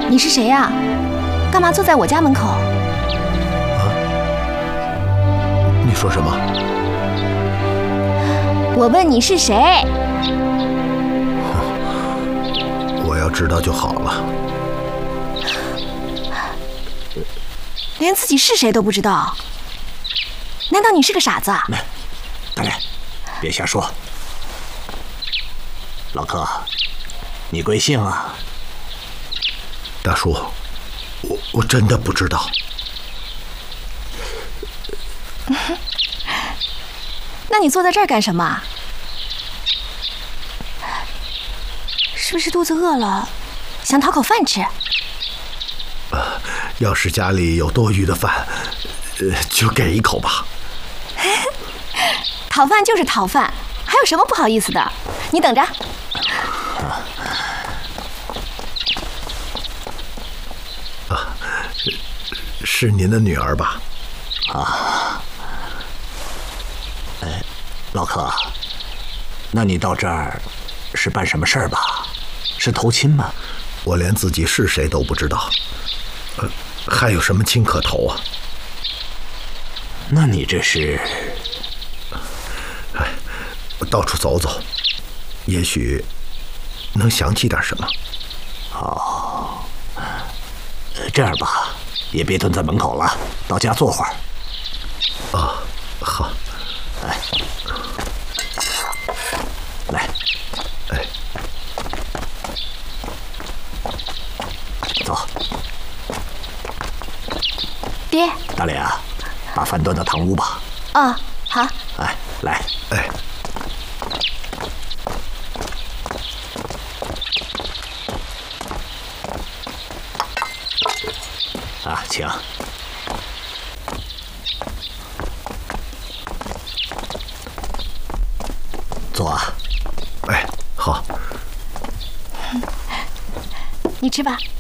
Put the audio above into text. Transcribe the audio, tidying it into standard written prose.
你是谁呀？干嘛坐在我家门口？ 啊？你说什么？ 我问你是谁？ 我要知道就好了。 连自己是谁都不知道，难道你是个傻子？ 大脸，别瞎说。老柯，你贵姓啊？ 大叔，我真的不知道。 那你坐在这儿干什么？是不是肚子饿了，想讨口饭吃？ 要是家里有多余的饭，就给一口吧。 讨饭就是讨饭，还有什么不好意思的？你等着。 是您的女儿吧？ 啊。老柯，那你到这儿是办什么事儿吧？是投亲吗？ 我连自己是谁都不知道，还有什么亲可投啊？ 那你这是？ 我到处走走，也许能想起点什么。 哦，这样吧，也别蹲在门口了，到家坐会儿。 啊，好。 来，走。 爹。 大脸啊，把饭端到堂屋吧。 哦，好。 来。请。坐啊。 好。 你吃吧。